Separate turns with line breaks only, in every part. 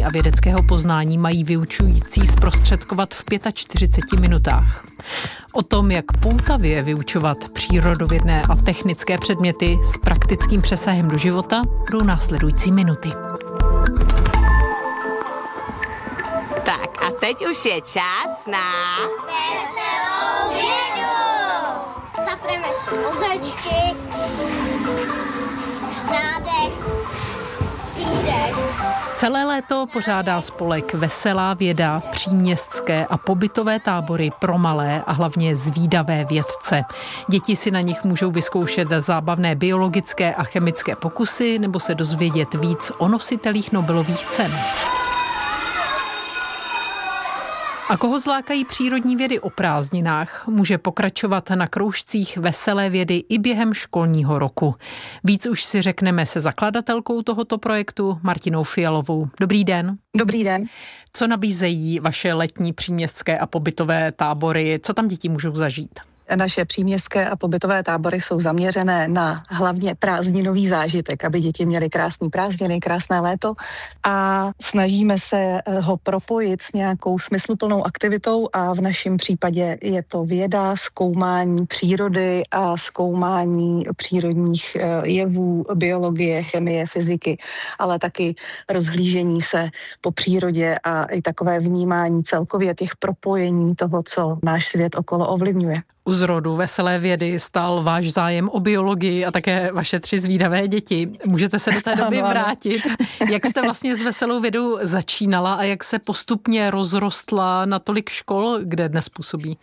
a vědeckého poznání mají vyučující zprostředkovat v 45 minutách. O tom, jak poutavě vyučovat přírodovědné a technické předměty s praktickým přesahem do života, budou následující minuty.
Tak a teď už je čas na
veselou vědu. Zapneme si mozečky, nádech, výdech.
Celé léto pořádá spolek Veselá věda příměstské a pobytové tábory pro malé a hlavně zvídavé vědce. Děti si na nich můžou vyzkoušet zábavné biologické a chemické pokusy nebo se dozvědět víc o nositelích Nobelových cen. A koho zlákají přírodní vědy o prázdninách, může pokračovat na kroužcích Veselé vědy i během školního roku. Víc už si řekneme se zakladatelkou tohoto projektu, Martinou Fialovou. Dobrý den.
Dobrý den.
Co nabízejí vaše letní příměstské a pobytové tábory? Co tam děti můžou zažít?
Naše příměstské a pobytové tábory jsou zaměřené na hlavně prázdninový zážitek, aby děti měly krásný prázdniny, krásné léto a snažíme se ho propojit s nějakou smysluplnou aktivitou a v našem případě je to věda, zkoumání přírody a zkoumání přírodních jevů, biologie, chemie, fyziky, ale taky rozhlížení se po přírodě a i takové vnímání celkově těch propojení toho, co náš svět okolo ovlivňuje.
U zrodu Veselé vědy stál váš zájem o biologii a také vaše 3 zvídavé děti. Můžete se do té doby vrátit? Jak jste vlastně s Veselou vědou začínala a jak se postupně rozrostla na tolik škol, kde dnes působí?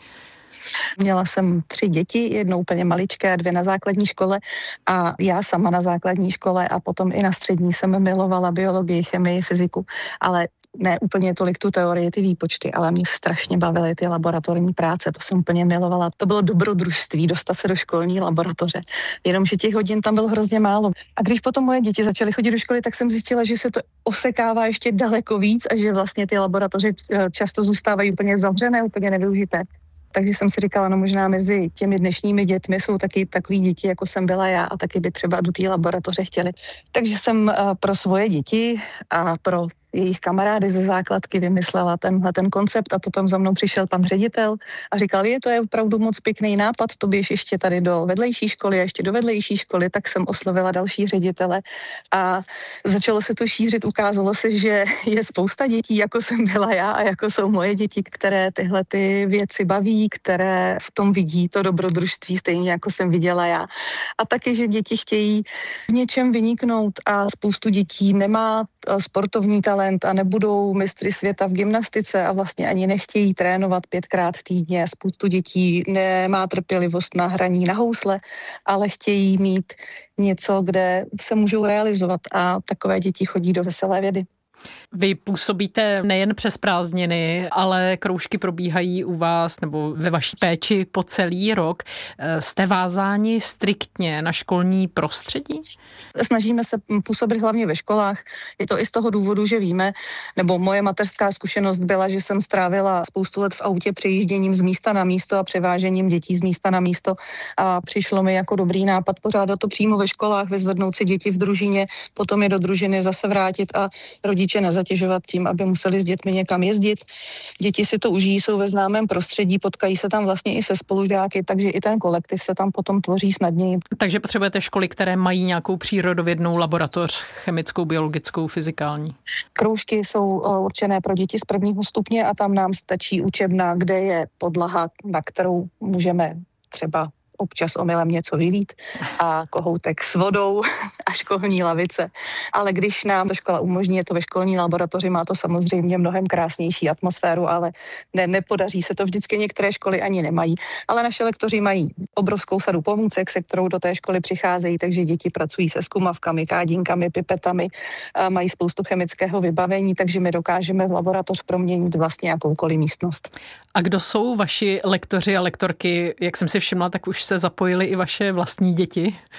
Měla jsem 3 děti, 1 úplně maličké a 2 na základní škole a já sama na základní škole a potom i na střední jsem milovala biologii, chemii, fyziku, ale ne úplně tolik tu teorii, ty výpočty, ale mě strašně bavily ty laboratorní práce, to jsem úplně milovala. To bylo dobrodružství, dostat se do školní laboratoře, jenomže těch hodin tam bylo hrozně málo. A když potom moje děti začaly chodit do školy, tak jsem zjistila, že se to osekává ještě daleko víc a že vlastně ty laboratoře často zůstávají úplně zavřené, úplně nevyužité. Takže jsem si říkala, no možná mezi těmi dnešními dětmi jsou taky takový děti, jako jsem byla já a taky by třeba do té laboratoře chtěli. Takže jsem pro svoje děti a pro jejich kamarády ze základky vymyslela ten koncept a potom za mnou přišel pan ředitel a říkal, to je opravdu moc pěkný nápad, to běž ještě tady do vedlejší školy a ještě do vedlejší školy, tak jsem oslovila další ředitele a začalo se to šířit, ukázalo se, že je spousta dětí, jako jsem byla já a jako jsou moje děti, které tyhle ty věci baví, které v tom vidí to dobrodružství stejně, jako jsem viděla já. A taky, že děti chtějí v něčem vyniknout a spoustu dětí nemá sportovní talent a nebudou mistry světa v gymnastice a vlastně ani nechtějí trénovat 5krát týdně. Spoustu dětí nemá trpělivost na hraní na housle, ale chtějí mít něco, kde se můžou realizovat a takové děti chodí do Veselé vědy.
Vy působíte nejen přes prázdniny, ale kroužky probíhají u vás nebo ve vaší péči po celý rok. Jste vázáni striktně na školní prostředí?
Snažíme se působit hlavně ve školách. Je to i z toho důvodu, že víme, nebo moje mateřská zkušenost byla, že jsem strávila spoustu let v autě přejížděním z místa na místo a převážením dětí z místa na místo a přišlo mi jako dobrý nápad pořádat to přímo ve školách, vyzvednout si děti v družině, potom je do družiny zase vrátit a rodiče nezatěžovat tím, aby museli s dětmi někam jezdit. Děti si to užijí, jsou ve známém prostředí, potkají se tam vlastně i se spolužáky, takže i ten kolektiv se tam potom tvoří snadněji.
Takže potřebujete školy, které mají nějakou přírodovědnou laboratoř, chemickou, biologickou, fyzikální.
Kroužky jsou určené pro děti z 1. stupně a tam nám stačí učebna, kde je podlaha, na kterou můžeme třeba občas omylem něco vylít a kohoutek s vodou a školní lavice. Ale když nám to škola umožní, je to ve školní laboratoři, má to samozřejmě mnohem krásnější atmosféru, ale nepodaří se to vždycky, některé školy ani nemají. Ale naše lektoři mají obrovskou sadu pomůcek, se kterou do té školy přicházejí, takže děti pracují se skumavkami, kádinkami, pipetami, mají spoustu chemického vybavení, takže my dokážeme v laboratoř proměnit vlastně jakoukoliv místnost.
A kdo jsou vaši lektoři a lektorky? Jak jsem si všimla, tak už se zapojili i vaše vlastní děti.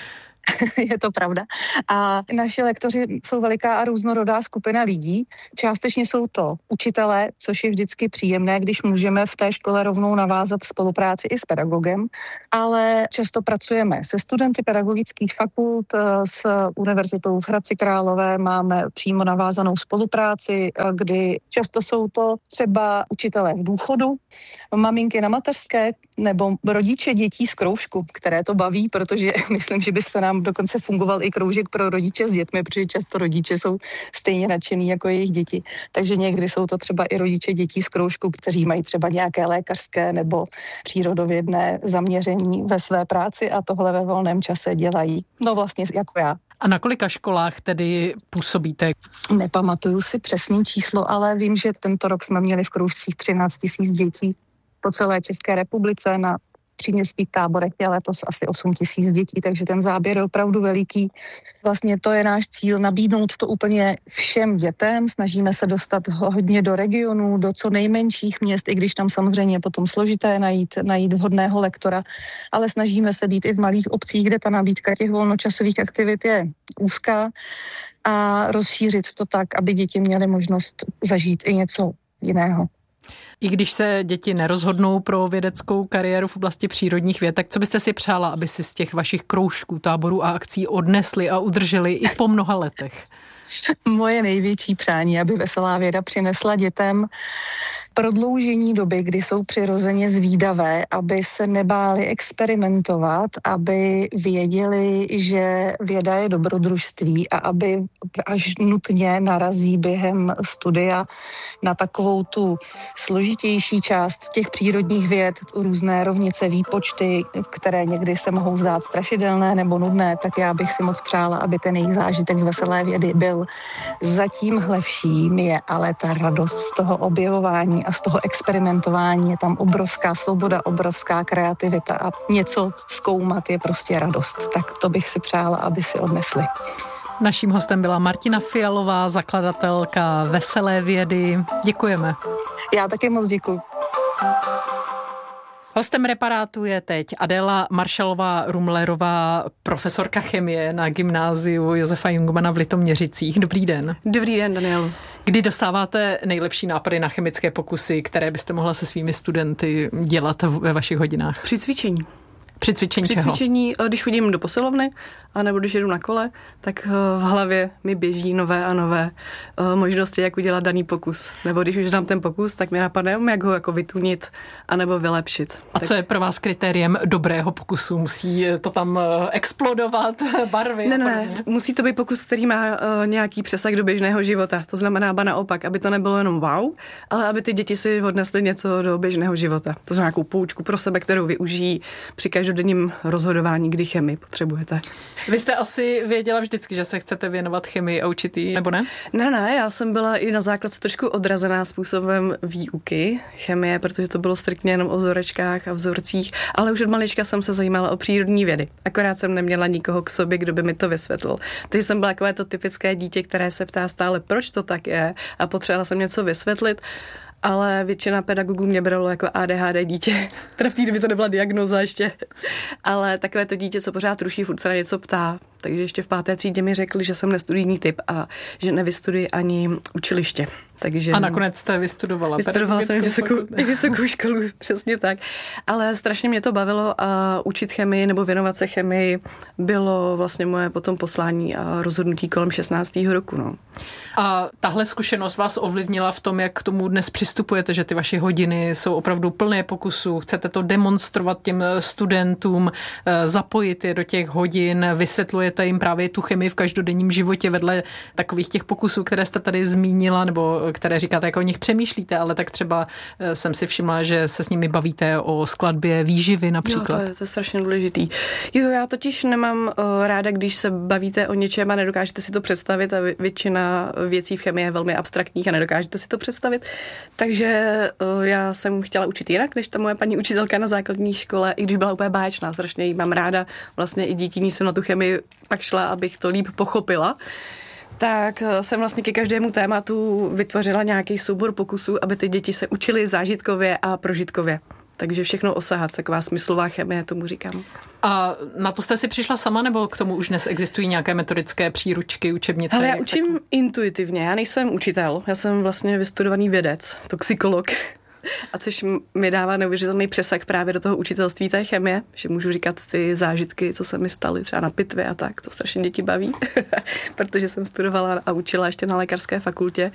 Je to pravda. A naši lektoři jsou veliká a různorodá skupina lidí. Částečně jsou to učitelé, což je vždycky příjemné, když můžeme v té škole rovnou navázat spolupráci i s pedagogem, ale často pracujeme se studenty pedagogických fakult, s univerzitou v Hradci Králové máme přímo navázanou spolupráci, kdy často jsou to třeba učitelé v důchodu, maminky na mateřské nebo rodiče dětí z kroužku, které to baví, protože myslím, že by se nám dokonce fungoval i kroužek pro rodiče s dětmi, protože často rodiče jsou stejně nadšený jako jejich děti. Takže někdy jsou to třeba i rodiče dětí z kroužku, kteří mají třeba nějaké lékařské nebo přírodovědné zaměření ve své práci a tohle ve volném čase dělají. No vlastně jako já.
A na kolika školách tedy působíte?
Nepamatuju si přesný číslo, ale vím, že tento rok jsme měli v kroužcích 13 000 dětí po celé České republice. Na příměstských táborech je letos asi 8 000 dětí, takže ten záběr je opravdu veliký. Vlastně to je náš cíl, nabídnout to úplně všem dětem. Snažíme se dostat hodně do regionů, do co nejmenších měst, i když tam samozřejmě je potom složité najít vhodného lektora, ale snažíme se být i v malých obcích, kde ta nabídka těch volnočasových aktivit je úzká a rozšířit to tak, aby děti měly možnost zažít i něco jiného.
I když se děti nerozhodnou pro vědeckou kariéru v oblasti přírodních věd, tak co byste si přála, aby si z těch vašich kroužků, táborů a akcí odnesli a udrželi i po mnoha letech?
Moje největší přání, aby Veselá věda přinesla dětem prodloužení doby, kdy jsou přirozeně zvídavé, aby se nebáli experimentovat, aby věděli, že věda je dobrodružství a aby až nutně narazí během studia na takovou tu složitější část těch přírodních věd, různé rovnice, výpočty, které někdy se mohou zdát strašidelné nebo nudné, tak já bych si moc přála, aby ten jejich zážitek z Veselé vědy byl. Za tímhle vším je ale ta radost z toho objevování a z toho experimentování. Je tam obrovská svoboda, obrovská kreativita a něco zkoumat je prostě radost. Tak to bych si přála, aby si odnesli.
Naším hostem byla Martina Fialová, zakladatelka Veselé vědy. Děkujeme.
Já taky moc děkuji.
Hostem Reparátu je teď Adéla Maršalová-Rumlerová, profesorka chemie na gymnáziu Josefa Jungmanna v Litoměřicích. Dobrý den.
Dobrý den, Danielu.
Kdy dostáváte nejlepší nápady na chemické pokusy, které byste mohla se svými studenty dělat ve vašich hodinách?
Při cvičení.
Při cvičení čeho?
Při cvičení, když chodím do posilovny, anebo když jedu na kole, tak v hlavě mi běží nové a nové možnosti, jak udělat daný pokus. Nebo když už znám ten pokus, tak mi napadne, jak ho jako vytunit, anebo vylepšit.
A co je pro vás kritériem dobrého pokusu? Musí to tam explodovat, barvy?
Ne, musí to být pokus, který má nějaký přesah do běžného života. To znamená naopak, aby to nebylo jenom wow, ale aby ty děti si odnesly něco do běžného života. To znamená nějakou poučku pro sebe, kterou využijí při každodenním rozhodování, kdy chemii potřebujete.
Vy jste asi věděla vždycky, že se chcete věnovat chemii a učit, nebo ne?
Ne, já jsem byla i na základce trošku odrazená způsobem výuky chemie, protože to bylo striktně jenom o vzorečkách a vzorcích, ale už od malička jsem se zajímala o přírodní vědy. Akorát jsem neměla nikoho k sobě, kdo by mi to vysvětlil. Takže jsem byla takové to typické dítě, které se ptá stále, proč to tak je, a potřebovala jsem něco vysvětlit. Ale většina pedagogů mě bralo jako ADHD dítě. Teda v té době to nebyla diagnóza ještě. Ale takové to dítě, co pořád ruší, furt se na něco ptá. Takže ještě v 5. třídě mi řekli, že jsem nestudijní typ a že nevystuduji ani učiliště. Takže
a nakonec jste vystudovala.
Vystudovala jsem vysokou školu, přesně tak. Ale strašně mě to bavilo a učit chemii nebo věnovat se chemii bylo vlastně moje potom poslání a rozhodnutí kolem 16. roku. No.
A tahle zkušenost vás ovlivnila v tom, jak k tomu dnes přistupujete, že ty vaše hodiny jsou opravdu plné pokusů, chcete to demonstrovat těm studentům, zapojit je do těch hodin, vysvětlujete jim právě tu chemii v každodenním životě vedle takových těch pokusů, které jste tady zmínila, nebo které říkáte, jako o nich přemýšlíte, ale tak třeba jsem si všimla, že se s nimi bavíte o skladbě výživy například.
Jo, to je strašně důležitý. Jo, já totiž nemám ráda, když se bavíte o něčem a nedokážete si to představit a většina věcí v chemii je velmi abstraktních a nedokážete si to představit. Takže já jsem chtěla učit jinak, než ta moje paní učitelka na základní škole, i když byla úplně báječná, strašně jí mám ráda. Vlastně i díky ní jsem na tu chemii pak šla, abych to líp pochopila. Tak jsem vlastně ke každému tématu vytvořila nějaký soubor pokusů, aby ty děti se učily zážitkově a prožitkově. Takže všechno osahat, taková smyslová chemie, tomu říkám.
A na to jste si přišla sama, nebo k tomu už dnes existují nějaké metodické příručky, učebnice?
Ale já učím intuitivně, já nejsem učitel, já jsem vlastně vystudovaný vědec, toxikolog. A což mi dává neuvěřitelný přesah právě do toho učitelství té chemie, že můžu říkat ty zážitky, co se mi staly třeba na pitvě a tak, to strašně děti baví, protože jsem studovala a učila ještě na lékařské fakultě.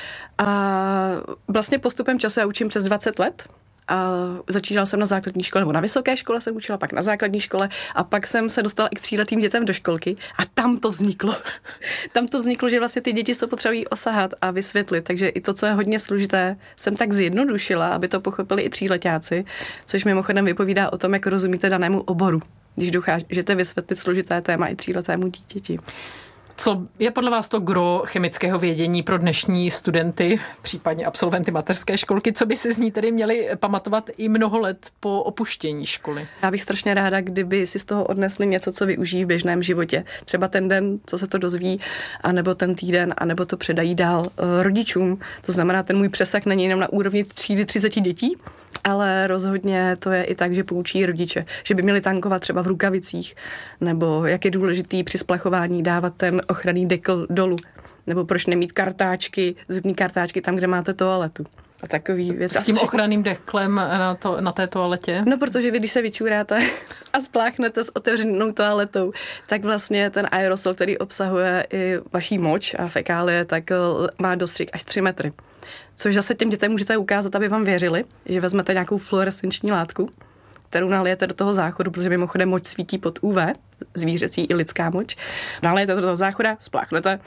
A vlastně postupem času já učím přes 20 let. A začínala jsem na základní škole, nebo na vysoké škole jsem učila, pak na základní škole a pak jsem se dostala i k 3letým dětem do školky a tam to vzniklo. Tam to vzniklo, že vlastně ty děti si to potřebují osahat a vysvětlit, takže i to, co je hodně složité, jsem tak zjednodušila, aby to pochopili i 3letáci, což mimochodem vypovídá o tom, jak rozumíte danému oboru, když dokážete vysvětlit složité téma i 3letému dítěti.
Co je podle vás to gro chemického vědění pro dnešní studenty, případně absolventy mateřské školky? Co by si z ní tedy měli pamatovat i mnoho let po opuštění školy?
Já bych strašně ráda, kdyby si z toho odnesli něco, co využijí v běžném životě. Třeba ten den, co se to dozví, anebo ten týden, anebo to předají dál rodičům. To znamená, ten můj přesah není jenom na úrovni 30 dětí, ale rozhodně to je i tak, že poučí rodiče, že by měli tankovat třeba v rukavicích, nebo jak je důležitý při splachování dávat ten ochranný dekl dolů, nebo proč nemít kartáčky, zubní kartáčky tam, kde máte toaletu. A takový věc.
S tím ochranným deklem na té toaletě?
No, protože vy, když se vyčůráte a spláchnete s otevřenou toaletou, tak vlastně ten aerosol, který obsahuje i vaší moč a fekálie, tak má dostřik až 3 metry. Což zase těm dětem můžete ukázat, aby vám věřili, že vezmete nějakou fluorescenční látku, kterou nalijete do toho záchodu, protože mimochodem moč svítí pod UV, zvířecí i lidská moč. Nalijete do toho záchoda, spláchnete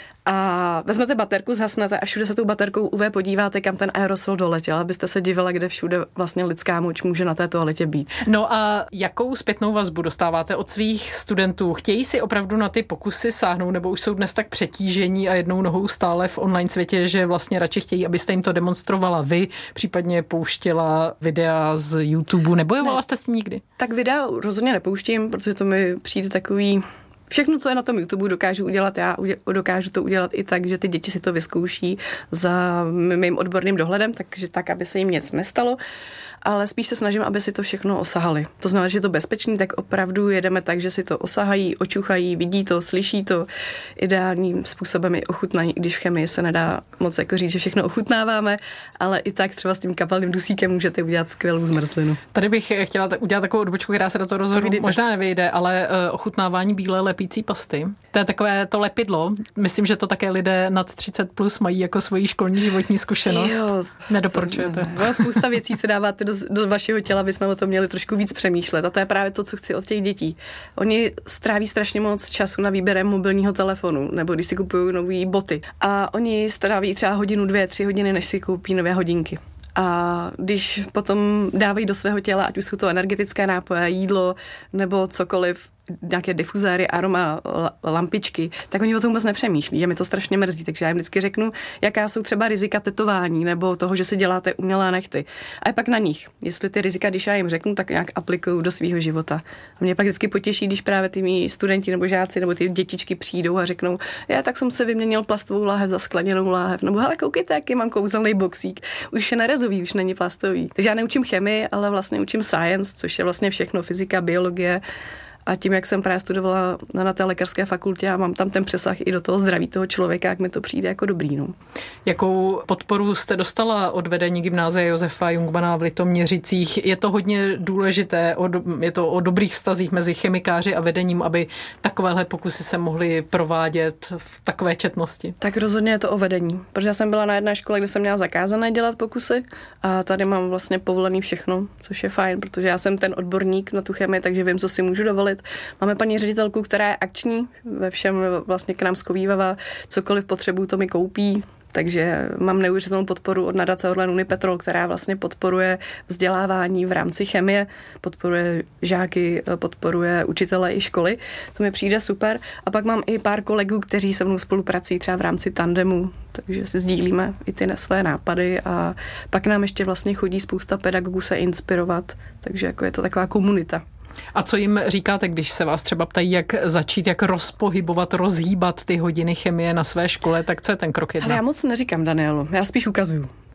a vezmete baterku, zhasnete a všude se tou baterkou UV podíváte, kam ten aerosol doletěl, abyste se divila, kde všude vlastně lidská moč může na té toaletě být.
No a jakou zpětnou vazbu dostáváte od svých studentů? Chtějí si opravdu na ty pokusy sáhnout, nebo už jsou dnes tak přetížení a jednou nohou stále v online světě, že vlastně radši chtějí, abyste jim to demonstrovala vy, případně pouštěla videa z YouTube, nebojovala jste s tím nikdy?
Tak videa rozhodně nepouštím, protože to mi přijde takový... Všechno, co je na tom YouTube, dokážu udělat já, dokážu to udělat i tak, že ty děti si to vyzkouší za mým odborným dohledem, takže tak, aby se jim nic nestalo, ale spíš se snažím, aby si to všechno osahali. To znamená, že je to bezpečný, tak opravdu jedeme tak, že si to osahají, očuchají, vidí to, slyší to, ideálním způsobem i ochutnají, když v chemii se nedá moc jako říct, že všechno ochutnáváme, ale i tak třeba s tím kapalným dusíkem můžete udělat skvělou zmrzlinu.
Tady bych chtěla udělat takovou odbočku, která se do toho rozhodu možná nevyjde, ale ochutnávání bílé lepící pasty. To je takové to lepidlo. Myslím, že to také lidé nad 30 plus mají jako svoji školní životní zkušenost. Jo, nedoporučujete.
No, spousta věcí, co dáváte do vašeho těla, bychom o tom měli trošku víc přemýšlet. A to je právě to, co chci od těch dětí. Oni stráví strašně moc času na výběrem mobilního telefonu, nebo když si kupují nové boty. A oni stráví třeba 1, 2, 3 hodiny, než si koupí nové hodinky. A když potom dávají do svého těla, ať už jsou to energetické nápoje, jídlo nebo cokoliv, nějaké difuzéry, aroma, lampičky, tak oni o tom vůbec nepřemýšlí. Je mi to strašně mrzí, takže já jim vždycky řeknu, jaká jsou třeba rizika tetování nebo toho, že si děláte umělé nehty. A je pak na nich, jestli ty rizika, když já jim řeknu, tak nějak aplikují do svého života. A mě pak vždycky potěší, když právě ty mý studenti nebo žáci nebo ty dětičky přijdou a řeknou, tak jsem se vyměnil plastovou láhev za skleněnou láhev, nebo hele, koukejte, jaký mám kouzelný boxík. Už je nerezový, už není plastový. Takže já neučím chemii, ale vlastně učím science, což je vlastně všechno, fyzika, biologie. A tím, jak jsem právě studovala na té lékařské fakultě a mám tam ten přesah i do toho zdraví toho člověka, jak mi to přijde jako dobrý. No.
Jakou podporu jste dostala od vedení gymnázia Josefa Jungmanna v Litoměřicích? Je to hodně důležité, je to o dobrých vztazích mezi chemikáři a vedením, aby takovéhle pokusy se mohly provádět v takové četnosti?
Tak rozhodně je to o vedení, protože já jsem byla na jedné škole, kde jsem měla zakázané dělat pokusy a tady mám vlastně povolený všechno, což je fajn, protože já jsem ten odborník na tu chemii, takže vím, co si můžu dovolit. Máme paní ředitelku, která je akční, ve všem vlastně k nám zkovívavá, cokoliv potřebuju, to mi koupí, takže mám neuvěřitelnou podporu od nadace Orlen Unipetrol, která vlastně podporuje vzdělávání v rámci chemie, podporuje žáky, podporuje učitele i školy, to mi přijde super. A pak mám i pár kolegů, kteří se mnou spolupracují třeba v rámci tandemu, takže si sdílíme i ty své nápady a pak nám ještě vlastně chodí spousta pedagogů se inspirovat, takže jako je to taková komunita.
A co jim říkáte, když se vás třeba ptají, jak začít, jak rozpohybovat, rozhýbat ty hodiny chemie na své škole, tak co je ten krok 1?
Ale já moc neříkám, Danielo, já spíš ukazuju.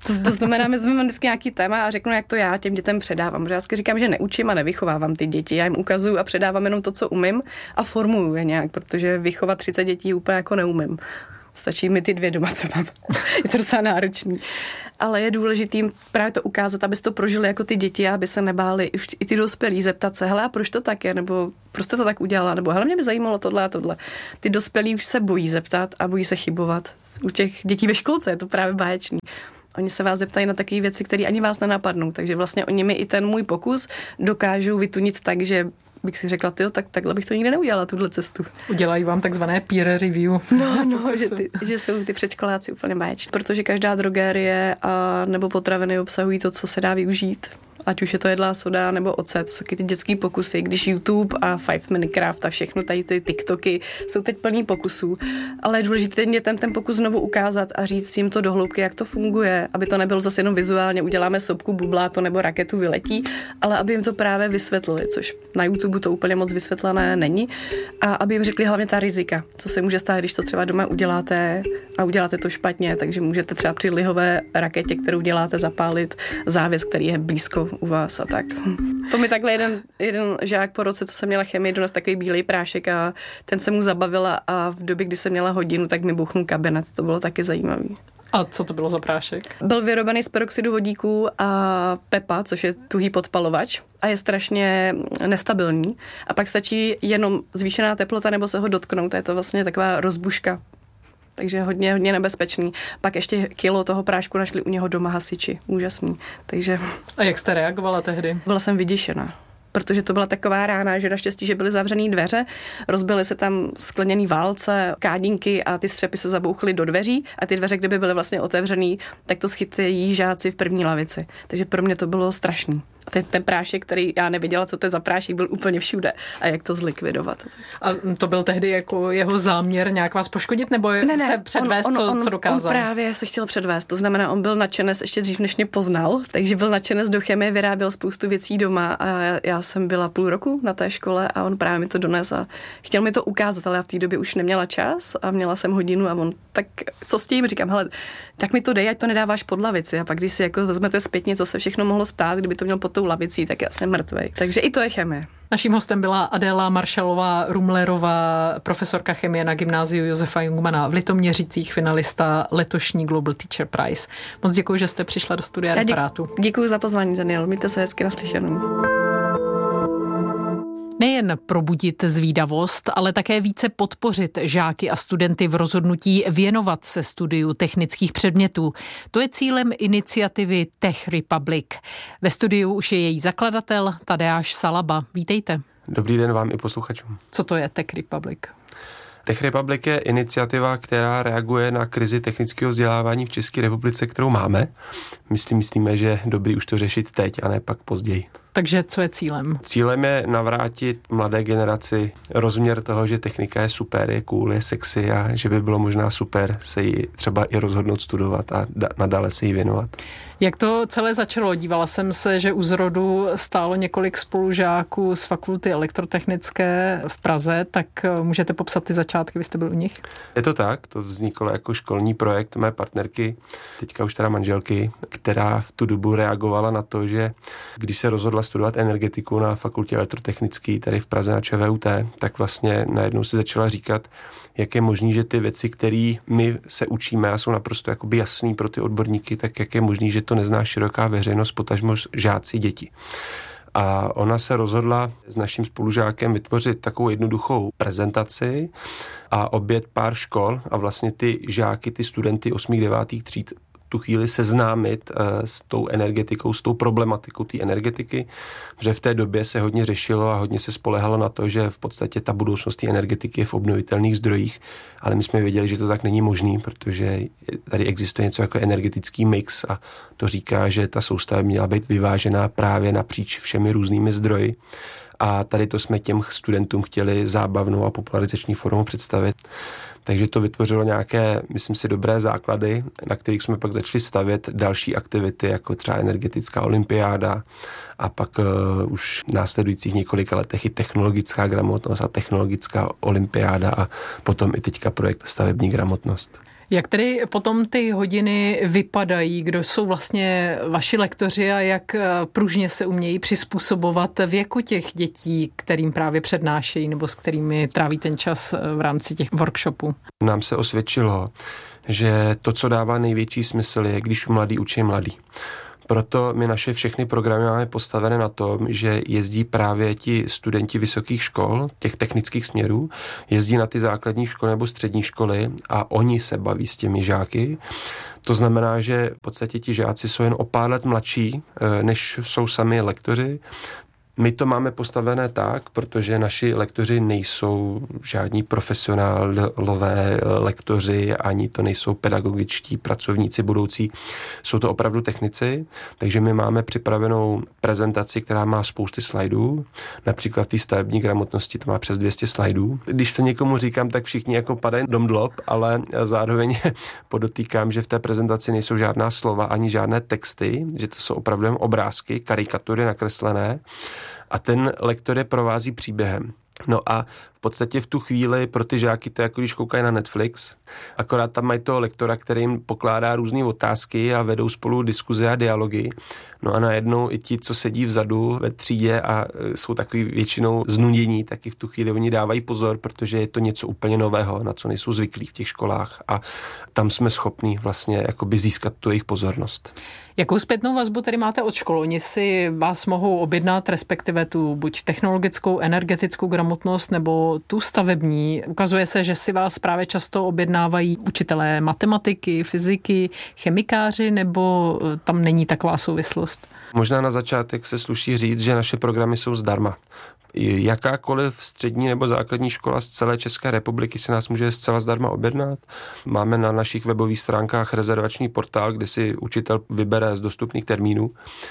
To znamená, my jsme vždycky nějaký téma a řeknu, jak to já těm dětem předávám. Já vždycky říkám, že neučím a nevychovávám ty děti. Já jim ukazuju a předávám jenom to, co umím a formuju je nějak, protože vychovat 30 dětí úplně jako neumím. Stačí mi ty 2 doma, co mám. Je to docela náročný. Ale je důležitý právě to ukázat, aby to prožili jako ty děti, aby se nebáli už i ty dospělí zeptat se, hele, a proč to tak je, nebo proč jste to tak udělala, nebo hele, mě by zajímalo tohle a tohle. Ty dospělí už se bojí zeptat a bojí se chybovat. U těch dětí ve školce je to právě báječný. Oni se vás zeptají na takové věci, které ani vás nenapadnou, takže vlastně oni mi i ten můj pokus dokážou vytunit tak, že bych si řekla, tak takhle bych to nikdy neudělala, tuhle cestu.
Udělají vám takzvané peer review.
No, že jsou ty předškoláci úplně báječní, protože každá drogérie a nebo potraviny obsahují to, co se dá využít. Ať už je to jedlá soda nebo ocet, to jsou ty dětský pokusy, když YouTube a 5 Minute Craft a všechno tady ty TikToky jsou teď plný pokusů, ale je důležité dětem ten pokus znovu ukázat a říct jim to do hloubky, jak to funguje, aby to nebylo zase jenom vizuálně, uděláme sopku, bublá to nebo raketu vyletí, ale aby jim to právě vysvětlili, což na YouTube to úplně moc vysvětlené není, a aby jim řekli hlavně ta rizika, co se může stát, když to třeba doma uděláte a uděláte to špatně, takže můžete třeba při lihové raketě, kterou děláte, zapálit závěs, který je blízko u vás a tak. To mi takhle jeden žák po roce, co jsem měla chemii, dones takový bílej prášek a ten se mu zabavila a v době, kdy jsem měla hodinu, tak mi buchnul kabinet. To bylo taky zajímavý.
A co to bylo za prášek?
Byl vyrobený z peroxidu vodíku a PEPA, což je tuhý podpalovač a je strašně nestabilní. A pak stačí jenom zvýšená teplota nebo se ho dotknout. Je to vlastně taková rozbuška. Takže hodně nebezpečný. Pak ještě kilo toho prášku našli u něho doma hasiči. Úžasný. Takže...
A jak jste reagovala tehdy?
Byla jsem vyděšená. Protože to byla taková rána, že naštěstí, že byly zavřený dveře, rozbily se tam skleněný válce, kádinky a ty střepy se zabouchly do dveří a ty dveře, kdyby byly vlastně otevřený, tak to schytají žáci v první lavici. Takže pro mě to bylo strašný. Ten prášek, který já nevěděla, co to je za prášek, byl úplně všude a jak to zlikvidovat.
A to byl tehdy jako jeho záměr nějak vás poškodit nebo se předvést, co dokázal?
On právě se chtěl předvést, to znamená, on byl nadšenec ještě dřív, než mě poznal, takže byl nadšenec do chemie, vyráběl spoustu věcí doma a já jsem byla půl roku na té škole a on právě mi to dones a chtěl mi to ukázat, ale já v té době už neměla čas a měla jsem hodinu a on, tak co s tím? Říkám, hele, tak mi to dej, ať to nedáváš pod lavici a pak když si jako vezmete zpětně, co se všechno mohlo stát, kdyby to měl pod tou lavicí, tak já jsem mrtvej. Takže i to je chemie.
Naším hostem byla Adéla Maršalová-Rumlerová, profesorka chemie na gymnáziu Josefa Jungmana v Litoměřicích, finalista letošní Global Teacher Prize. Moc děkuji, že jste přišla do studia Referátu.
Děkuji za pozvání, Daniel. Mějte se hezky, naslyšenou.
Nejen probudit zvídavost, ale také více podpořit žáky a studenty v rozhodnutí věnovat se studiu technických předmětů. To je cílem iniciativy Tech Republic. Ve studiu už je její zakladatel Tadeáš Salaba. Vítejte.
Dobrý den vám i posluchačům.
Co to je Tech Republic?
Tech Republic je iniciativa, která reaguje na krizi technického vzdělávání v České republice, kterou máme. Myslíme, že je dobrý už to řešit teď a ne pak později.
Takže co je cílem?
Cílem je navrátit mladé generaci rozměr toho, že technika je super, je cool, je sexy a že by bylo možná super se ji třeba i rozhodnout studovat a nadále se jí věnovat.
Jak to celé začalo? Dívala jsem se, že u zrodu stálo několik spolužáků z fakulty elektrotechnické v Praze, tak můžete popsat ty začátky, vy jste byl u nich?
Je to tak, to vzniklo jako školní projekt mé partnerky, teďka už teda manželky, která v tu dobu reagovala na to, že když se rozhodla studovat energetiku na fakultě elektrotechnické tady v Praze na ČVUT, tak vlastně najednou si začala říkat, jak je možný, že ty věci, které my se učíme a jsou naprosto jakoby jasný pro ty odborníky, tak jak je možný, že to nezná široká veřejnost, potažmo žáci, děti. A ona se rozhodla s naším spolužákem vytvořit takovou jednoduchou prezentaci a obět pár škol a vlastně ty žáky, ty studenty 8. 9. tříd tu chvíli seznámit s tou energetikou, s tou problematikou té energetiky, protože v té době se hodně řešilo a hodně se spolehalo na to, že v podstatě ta budoucnost té energetiky je v obnovitelných zdrojích, ale my jsme věděli, že to tak není možný, protože tady existuje něco jako energetický mix a to říká, že ta soustava měla být vyvážená právě napříč všemi různými zdroji. A tady to jsme těm studentům chtěli zábavnou a popularizační formou představit. Takže to vytvořilo nějaké, myslím si, dobré základy, na kterých jsme pak začali stavět další aktivity, jako třeba energetická olympiáda a pak už v následujících několika letech i technologická gramotnost a technologická olympiáda a potom i teďka projekt stavební gramotnost.
Jak tedy potom ty hodiny vypadají? Kdo jsou vlastně vaši lektoři a jak pružně se umějí přizpůsobovat věku těch dětí, kterým právě přednášejí nebo s kterými tráví ten čas v rámci těch workshopů?
Nám se osvědčilo, že to, co dává největší smysl, je, když mladý učí mladý. Proto my naše všechny programy máme postavené na tom, že jezdí právě ti studenti vysokých škol, těch technických směrů, jezdí na ty základní školy nebo střední školy a oni se baví s těmi žáky. To znamená, že v podstatě ti žáci jsou jen o pár let mladší, než jsou sami lektoři. My to máme postavené tak, protože naši lektoři nejsou žádní profesionálové lektoři, ani to nejsou pedagogičtí pracovníci budoucí, jsou to opravdu technici, takže my máme připravenou prezentaci, která má spousty slajdů, například té stavební gramotnosti to má přes 200 slajdů. Když to někomu říkám, tak všichni jako padají domdlob, ale zároveň podotýkám, že v té prezentaci nejsou žádná slova ani žádné texty, že to jsou opravdu jen obrázky, karikatury nakreslené, a ten lektor je provází příběhem. No a v podstatě v tu chvíli pro ty žáky to je jako když koukají na Netflix, akorát tam mají toho lektora, který jim pokládá různé otázky a vedou spolu diskuze a dialogy. No a najednou i ti, co sedí vzadu ve třídě a jsou takový většinou znudění, taky v tu chvíli oni dávají pozor, protože je to něco úplně nového, na co nejsou zvyklí v těch školách a tam jsme schopní vlastně jakoby získat tu jejich pozornost.
Jakou zpětnou vazbu tedy máte od škol? Oni si vás mohou objednat, respektive tu buď technologickou, energetickou gramotnost nebo tu stavební. Ukazuje se, že si vás právě často objednávají učitelé matematiky, fyziky, chemikáři, nebo tam není taková souvislost?
Možná na začátek se sluší říct, že naše programy jsou zdarma. Jakákoliv střední nebo základní škola z celé České republiky se nás může zcela zdarma objednat. Máme na našich webových stránkách rezervační portál, kde si učitel vybere z dostupných termínů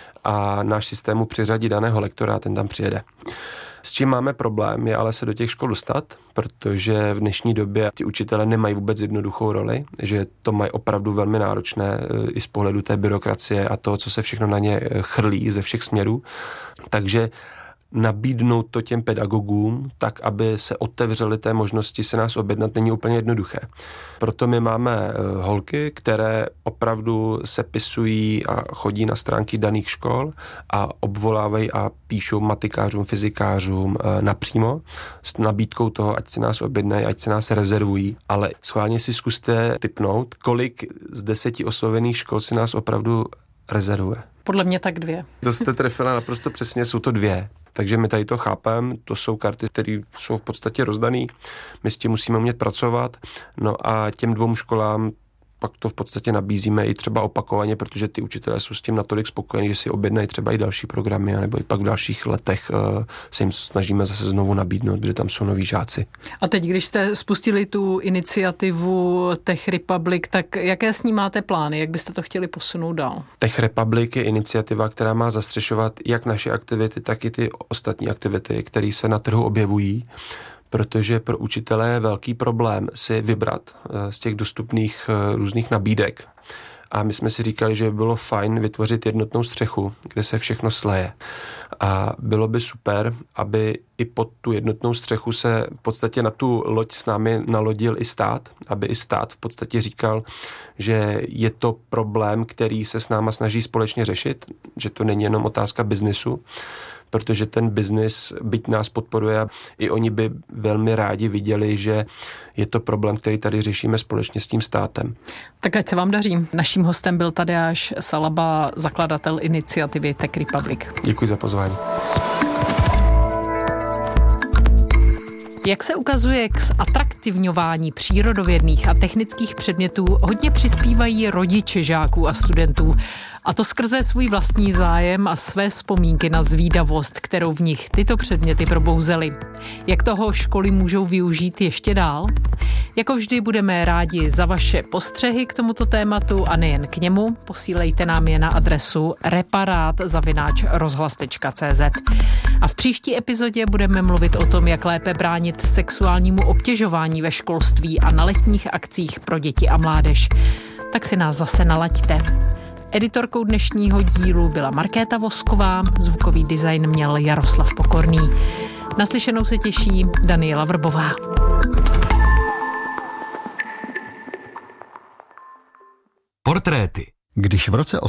a náš systém mu přiřadí daného lektora a ten tam přijede. S čím máme problém, je ale se do těch škol dostat, protože v dnešní době ti učitelé nemají vůbec jednoduchou roli, že to mají opravdu velmi náročné i z pohledu té byrokracie a toho, co se všechno na ně chrlí ze všech směrů. Takže nabídnout to těm pedagogům, tak aby se otevřely té možnosti se nás objednat, není úplně jednoduché. Proto my máme holky, které opravdu sepisují a chodí na stránky daných škol a obvolávají a píšou matikářům, fyzikářům napřímo s nabídkou toho, ať si nás objednají, ať si nás rezervují, ale schválně si zkuste tipnout, kolik z 10 oslovených škol si nás opravdu rezervuje.
Podle mě tak 2.
To jste trefila naprosto přesně, jsou to 2. Takže my tady to chápeme, to jsou karty, které jsou v podstatě rozdané, my s tím musíme umět pracovat, no a těm 2 školám pak to v podstatě nabízíme i třeba opakovaně, protože ty učitelé jsou s tím natolik spokojení, že si objednají třeba i další programy, nebo i pak v dalších letech se jim snažíme zase znovu nabídnout, protože tam jsou noví žáci.
A teď, když jste spustili tu iniciativu Tech Republic, tak jaké s ní máte plány? Jak byste to chtěli posunout dál?
Tech Republic je iniciativa, která má zastřešovat jak naše aktivity, tak i ty ostatní aktivity, které se na trhu objevují, protože pro učitele je velký problém si vybrat z těch dostupných různých nabídek. A my jsme si říkali, že by bylo fajn vytvořit jednotnou střechu, kde se všechno sleje. A bylo by super, aby i pod tu jednotnou střechu se v podstatě na tu loď s námi nalodil i stát, aby i stát v podstatě říkal, že je to problém, který se s náma snaží společně řešit, že to není jenom otázka biznisu, protože ten biznis, byť nás podporuje, i oni by velmi rádi viděli, že je to problém, který tady řešíme společně s tím státem.
Tak ať se vám daří. Naším hostem byl Tadeáš Salaba, zakladatel iniciativy Tech Republic.
Děkuji za pozvání.
Jak se ukazuje, k zatraktivňování přírodovědných a technických předmětů hodně přispívají rodiče žáků a studentů. A to skrze svůj vlastní zájem a své vzpomínky na zvídavost, kterou v nich tyto předměty probouzely. Jak toho školy můžou využít ještě dál? Jako vždy budeme rádi za vaše postřehy k tomuto tématu a nejen k němu. Posílejte nám je na adresu reparát@rozhlas.cz. A v příští epizodě budeme mluvit o tom, jak lépe bránit sexuálnímu obtěžování ve školství a na letních akcích pro děti a mládež. Tak si nás zase nalaďte. Editorkou dnešního dílu byla Markéta Vosková, zvukový design měl Jaroslav Pokorný. Naslyšenou se těší Daniela Vrbová.
Portréty.
Když v roce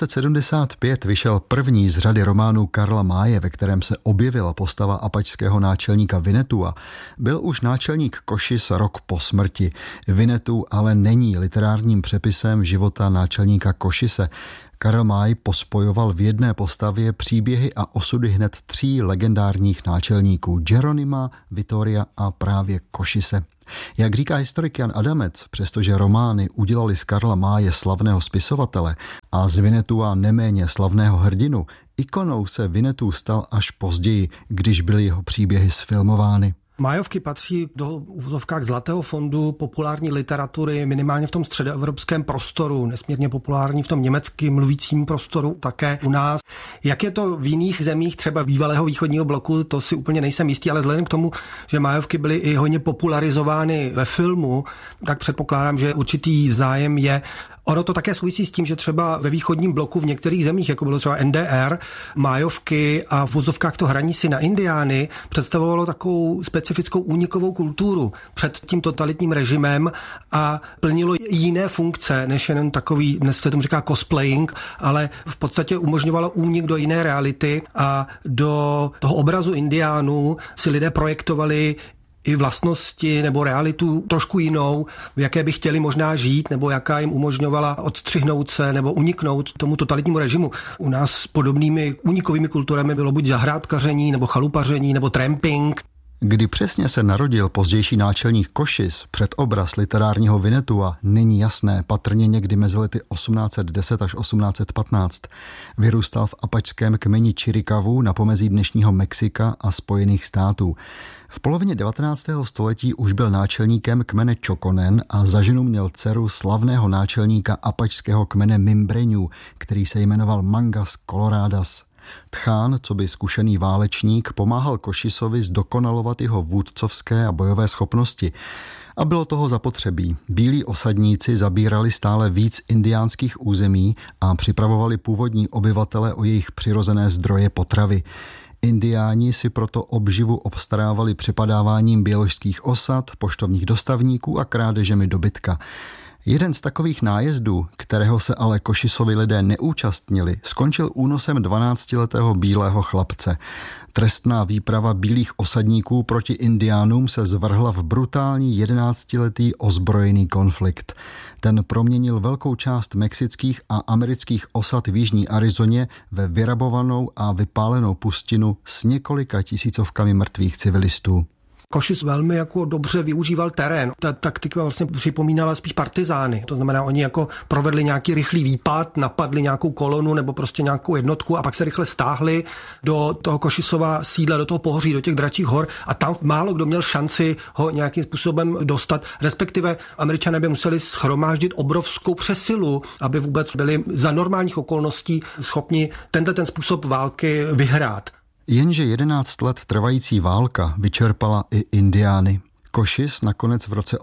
1875 vyšel první z řady románů Karla Maye, ve kterém se objevila postava apačského náčelníka Winnetua, byl už náčelník Cochise rok po smrti. Winnetou ale není literárním přepisem života náčelníka Cochise. Karl May pospojoval v jedné postavě příběhy a osudy hned 3 legendárních náčelníků: Jeronima, Vittoria a právě Cochise. Jak říká historik Jan Adamec, přestože romány udělali z Karla Maye slavného spisovatele a z Winnetua neméně slavného hrdinu, ikonou se Winnetou stal až později, když byly jeho příběhy sfilmovány.
Mayovky patří do uvozovkách zlatého fondu populární literatury, minimálně v tom středoevropském prostoru, nesmírně populární v tom německy mluvícím prostoru, také u nás. Jak je to v jiných zemích, třeba bývalého východního bloku, to si úplně nejsem jistý, ale vzhledem k tomu, že Mayovky byly i hodně popularizovány ve filmu, tak předpokládám, že určitý zájem je. Ono to také souvisí s tím, že třeba ve východním bloku v některých zemích, jako bylo třeba NDR, Mayovky a v vozovkách to hraní si na indiány představovalo takovou specifickou únikovou kulturu před tím totalitním režimem a plnilo jiné funkce, než jenom takový, dnes se tomu říká cosplaying, ale v podstatě umožňovalo únik do jiné reality a do toho obrazu indiánů si lidé projektovali i vlastnosti nebo realitu trošku jinou, v jaké by chtěli možná žít, nebo jaká jim umožňovala odstřihnout se nebo uniknout tomu totalitnímu režimu. U nás s podobnými únikovými kulturami bylo buď zahrádkaření, nebo chalupaření, nebo tramping.
Kdy přesně se narodil pozdější náčelník Cochise, předobraz literárního Winnetua, není jasné, patrně někdy mezi lety 1810 až 1815. Vyrůstal v apačském kmeni Chiricavu na pomezí dnešního Mexika a Spojených států. V polovině 19. století už byl náčelníkem kmene Choconen a za ženu měl dceru slavného náčelníka apačského kmene Mimbreňů, který se jmenoval Mangas Coloradas. Tchán, coby zkušený válečník, pomáhal Cochisovi zdokonalovat jeho vůdcovské a bojové schopnosti. A bylo toho zapotřebí. Bílí osadníci zabírali stále víc indiánských území a připravovali původní obyvatele o jejich přirozené zdroje potravy. Indiáni si proto obživu obstarávali přepadáváním běložských osad, poštovních dostavníků a krádežemi dobytka. Jeden z takových nájezdů, kterého se ale Cochisovi lidé neúčastnili, skončil únosem 12letého bílého chlapce. Trestná výprava bílých osadníků proti indiánům se zvrhla v brutální 11letý ozbrojený konflikt. Ten proměnil velkou část mexických a amerických osad v jižní Arizoně ve vyrabovanou a vypálenou pustinu s několika tisícovkami mrtvých civilistů.
Cochise velmi jako dobře využíval terén. Ta taktika vlastně připomínala spíš partizány. To znamená, oni jako provedli nějaký rychlý výpad, napadli nějakou kolonu nebo prostě nějakou jednotku a pak se rychle stáhli do toho Cochisova sídla, do toho pohoří, do těch Dračích hor a tam málo kdo měl šanci ho nějakým způsobem dostat. Respektive Američané by museli shromáždit obrovskou přesilu, aby vůbec byli za normálních okolností schopni ten způsob války vyhrát.
Jenže 11 let trvající válka vyčerpala i indiány. Cochise nakonec v roce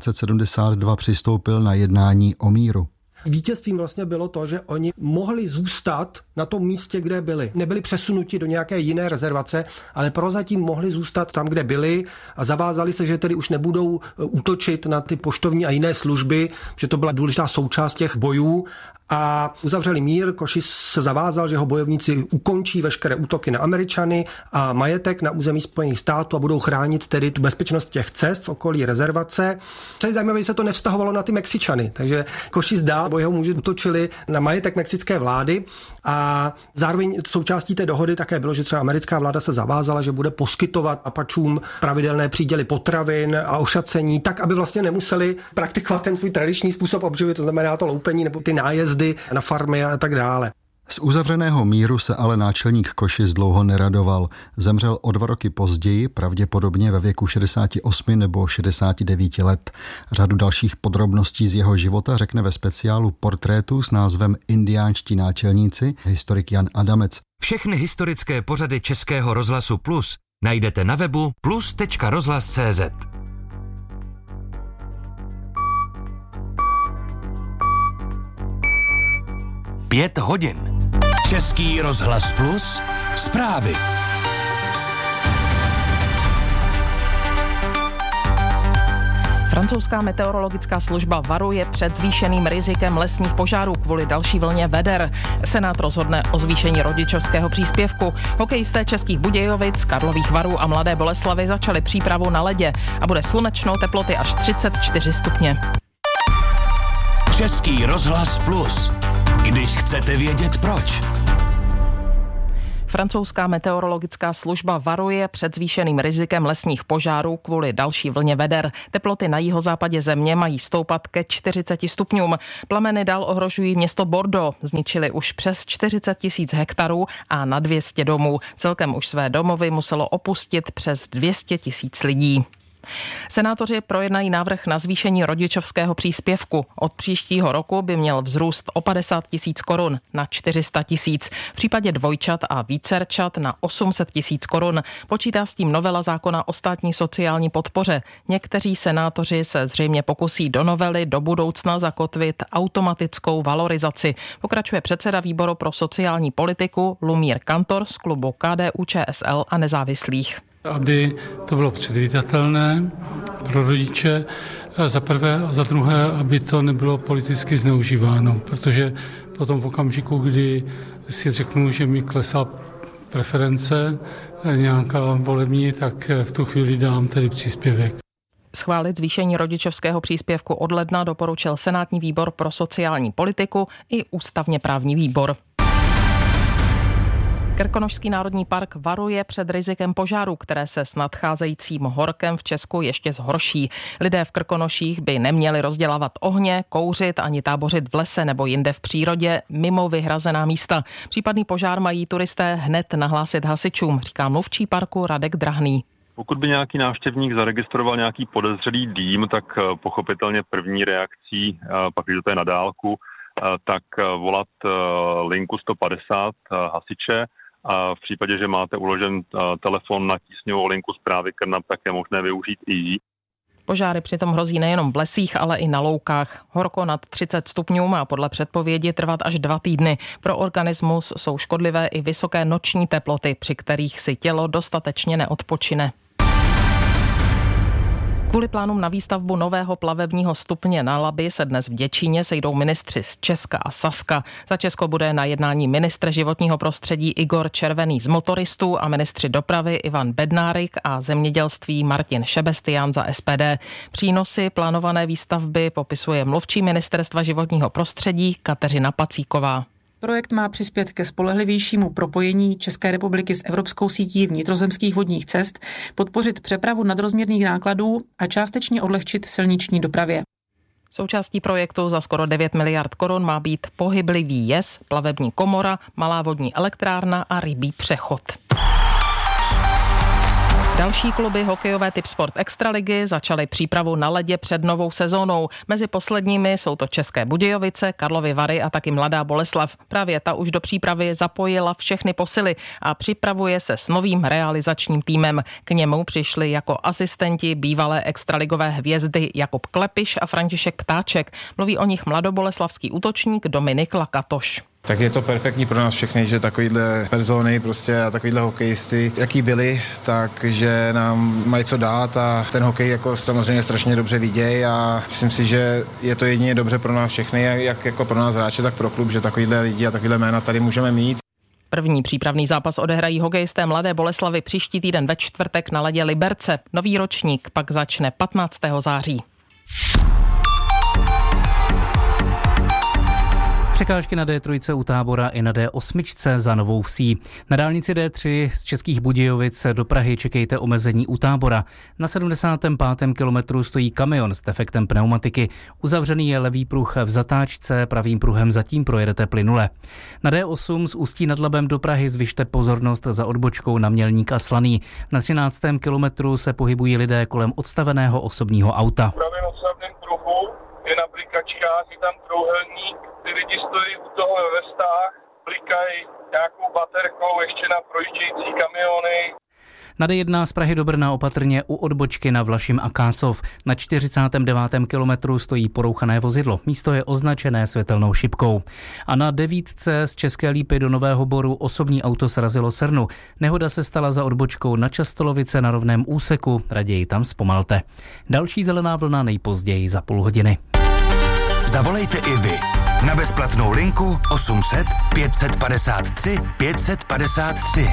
1872 přistoupil na jednání o míru.
Vítězstvím vlastně bylo to, že oni mohli zůstat na tom místě, kde byli. Nebyli přesunuti do nějaké jiné rezervace, ale prozatím mohli zůstat tam, kde byli a zavázali se, že tedy už nebudou útočit na ty poštovní a jiné služby, že to byla důležitá součást těch bojů. A uzavřeli mír, Cochise se zavázal, že jeho bojovníci ukončí veškeré útoky na Američany a majetek na území Spojených států a budou chránit tedy tu bezpečnost těch cest v okolí rezervace. To je zajímavé, že se to nevztahovalo na ty Mexičany, takže Cochise dál, bo jeho muži útočili na majetek mexické vlády a zároveň součástí té dohody také bylo, že třeba americká vláda se zavázala, že bude poskytovat Apačům pravidelné příděly potravin a ošacení, tak, aby vlastně nemuseli praktikovat ten svůj tradiční způsob obživy, to znamená to loupení nebo ty nájezdy na farmy a tak dále.
Z uzavřeného míru se ale náčelník Cochise dlouho neradoval. Zemřel o 2 roky později, pravděpodobně ve věku 68 nebo 69 let. Řadu dalších podrobností z jeho života řekne ve speciálu Portrétu s názvem Indiánští náčelníci historik Jan Adamec.
Všechny historické pořady Českého rozhlasu Plus najdete na webu plus.rozhlas.cz. 5 hodin. Český rozhlas Plus. Zprávy.
Francouzská meteorologická služba varuje před zvýšeným rizikem lesních požárů kvůli další vlně veder. Senát rozhodne o zvýšení rodičovského příspěvku. Hokejisté Českých Budějovic, Karlových Varů a Mladé Boleslavi začali přípravu na ledě a bude slunečno, teploty až 34 stupně.
Český rozhlas Plus. Když chcete vědět proč.
Francouzská meteorologická služba varuje před zvýšeným rizikem lesních požárů kvůli další vlně veder. Teploty na jihozápadě země mají stoupat ke 40 stupňům. Plameny dál ohrožují město Bordeaux. Zničili už přes 40 000 hektarů a na 200 domů. Celkem už své domovy muselo opustit přes 200 000 lidí. Senátoři projednají návrh na zvýšení rodičovského příspěvku. Od příštího roku by měl vzrůst o 50 000 korun na 400 000. V případě dvojčat a vícerčat na 800 000 korun. Počítá s tím novela zákona o státní sociální podpoře. Někteří senátoři se zřejmě pokusí do novely do budoucna zakotvit automatickou valorizaci. Pokračuje předseda výboru pro sociální politiku Lumír Kantor z klubu KDU-ČSL a nezávislých.
Aby to bylo předvídatelné pro rodiče, za prvé a za druhé, aby to nebylo politicky zneužíváno, protože potom v okamžiku, kdy si řeknu, že mi klesá preference nějaká volební, tak v tu chvíli dám tedy příspěvek.
Schválit zvýšení rodičovského příspěvku od ledna doporučil Senátní výbor pro sociální politiku i ústavně právní výbor. Krkonošský národní park varuje před rizikem požáru, které se s nadcházejícím horkem v Česku ještě zhorší. Lidé v Krkonoších by neměli rozdělávat ohně, kouřit ani tábořit v lese nebo jinde v přírodě mimo vyhrazená místa. Případný požár mají turisté hned nahlásit hasičům, říká mluvčí parku Radek Drahný.
Pokud by nějaký návštěvník zaregistroval nějaký podezřelý dým, tak pochopitelně první reakcí, pak když to je na dálku, tak volat linku 150 hasiče. A v případě, že máte uložen telefon na tísňovou linku zprávy KRNAP, tak je možné využít i jí.
Požáry přitom hrozí nejenom v lesích, ale i na loukách. Horko nad 30 stupňů má podle předpovědi trvat až 2 týdny. Pro organismus jsou škodlivé i vysoké noční teploty, při kterých si tělo dostatečně neodpočine. Kvůli plánům na výstavbu nového plavebního stupně na Labi se dnes v Děčíně sejdou ministři z Česka a Saska. Za Česko bude na jednání ministr životního prostředí Igor Červený z motoristů a ministři dopravy Ivan Bednárik a zemědělství Martin Šebestián za SPD. Přínosy plánované výstavby popisuje mluvčí ministerstva životního prostředí Kateřina Pacíková.
Projekt má přispět ke spolehlivějšímu propojení České republiky s evropskou sítí vnitrozemských vodních cest, podpořit přepravu nadrozměrných nákladů a částečně odlehčit silniční dopravě.
Součástí projektu za skoro 9 miliard korun má být pohyblivý jez, plavební komora, malá vodní elektrárna a rybí přechod. Další kluby hokejové typ Sport Extraligy začaly přípravu na ledě před novou sezónou. Mezi posledními jsou to České Budějovice, Karlovy Vary a taky Mladá Boleslav. Právě ta už do přípravy zapojila všechny posily a připravuje se s novým realizačním týmem. K němu přišli jako asistenti bývalé extraligové hvězdy Jakub Klepiš a František Ptáček. Mluví o nich mladoboleslavský útočník Dominik Lakatoš.
Tak je to perfektní pro nás všechny, že takovýhle persony prostě a takovýhle hokejisty, jaký byli, takže nám mají co dát a ten hokej jako samozřejmě strašně dobře vidějí a myslím si, že je to jedině dobře pro nás všechny, jak jako pro nás hráče, tak pro klub, že takovýhle lidi a takovýhle jména tady můžeme mít.
První přípravný zápas odehrají hokejisté Mladé Boleslavy příští týden ve čtvrtek na ledě Liberce. Nový ročník pak začne 15. září.
Překážky na D3 u Tábora i na D8 za Novou Vsí. Na dálnici D3 z Českých Budějovic do Prahy čekejte omezení u Tábora. Na 75. kilometru stojí kamion s defektem pneumatiky. Uzavřený je levý pruh v zatáčce, pravým pruhem zatím projedete plynule. Na D8 z Ústí nad Labem do Prahy zvyšte pozornost za odbočkou na Mělník a Slaný. Na 13. kilometru se pohybují lidé kolem odstaveného osobního auta.
V pravém osobném pruhu je na blikačkách, je tam trouhelník. Ty lidi stojí u toho ve vestách, blikají nějakou baterkou ještě na projíždějící kamiony.
Na D1 z Prahy do Brna opatrně u odbočky na Vlašim a Kácov. Na 49. kilometru stojí porouchané vozidlo. Místo je označené světelnou šipkou. A na 9 z České Lípy do Nového Boru osobní auto srazilo srnu. Nehoda se stala za odbočkou na Častolovice na rovném úseku. Raději tam zpomalte. Další zelená vlna nejpozději za půl hodiny.
Zavolejte i vy na bezplatnou linku 800 553 553.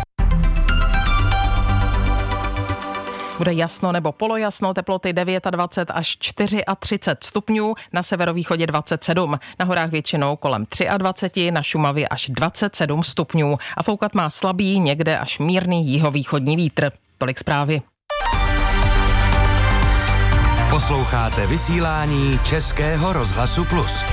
Bude jasno nebo polojasno, teploty 29 až 34 stupňů, na severovýchodě 27, na horách většinou kolem 23, na Šumavě až 27 stupňů a foukat má slabý, někde až mírný jihovýchodní vítr. Tolik zprávy.
Posloucháte vysílání Českého rozhlasu Plus.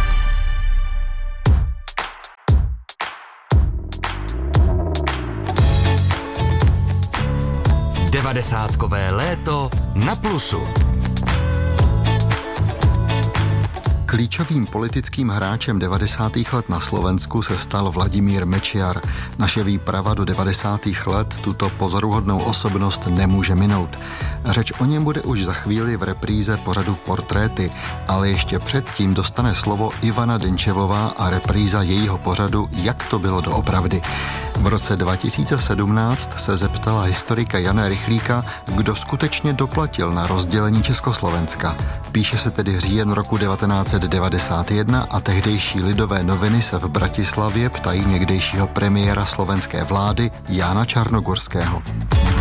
Devadesátkové léto na Plusu.
Klíčovým politickým hráčem 90. let na Slovensku se stal Vladimír Mečiar. Naše výprava do 90. let tuto pozoruhodnou osobnost nemůže minout. Řeč o něm bude už za chvíli v repríze pořadu Portréty, ale ještě předtím dostane slovo Ivana Denčevová a repríza jejího pořadu Jak to bylo doopravdy. V roce 2017 se zeptala historika Jana Rychlíka, kdo skutečně doplatil na rozdělení Československa. Píše se tedy říjen roku 1991 a tehdejší Lidové noviny se v Bratislavě ptají někdejšího premiéra slovenské vlády Jána Čarnogorského.